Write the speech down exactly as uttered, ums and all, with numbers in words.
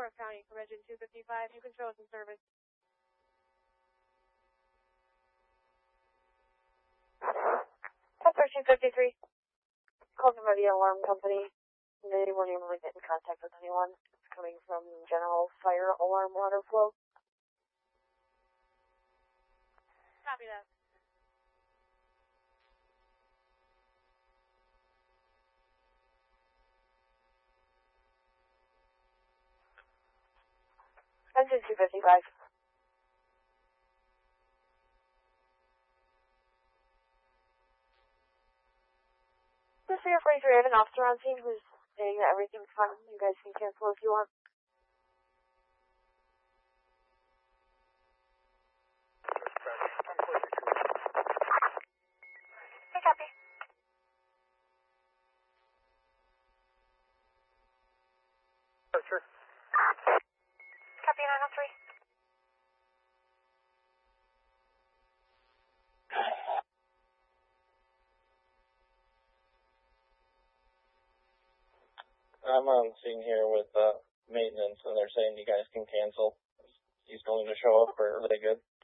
North County, Convention two fifty-five. You can show us in service. thirteen fifty-three. Called from the alarm company. They weren't able to get in contact with anyone. It's coming from general fire alarm water flow. Copy that. Engine two fifty-five. Just for your forty-three, I have an officer on scene who's saying that everything's fine. You guys can cancel if you want. Hey, copy. Oh, sure. Copy nine oh three. I'm on scene here with uh, maintenance, and they're saying you guys can cancel. He's going to show up, or are they good?